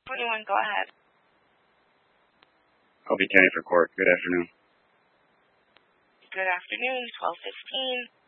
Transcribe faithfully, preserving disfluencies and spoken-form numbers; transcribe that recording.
twenty-one, go ahead. Colby County for court. Good afternoon. Good afternoon, twelve fifteen.